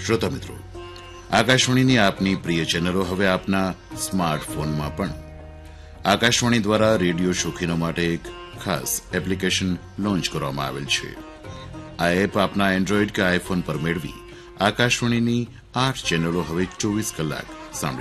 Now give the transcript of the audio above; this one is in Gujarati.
શ્રોતા મિત્રો, આકાશવાણીની આપની પ્રિય ચેનલો હવે આપના સ્માર્ટફોનમાં પણ આકાશવાણી દ્વારા રેડિયો શોખીનો માટે એક ખાસ એપ્લિકેશન લોન્ચ કરવામાં આવેલ છે. આ એપ આપના એન્ડ્રોઇડ કે આઈફોન પર મેળવી આકાશવાણીની 8 ચેનલો હવે 24 કલાક સાંભળી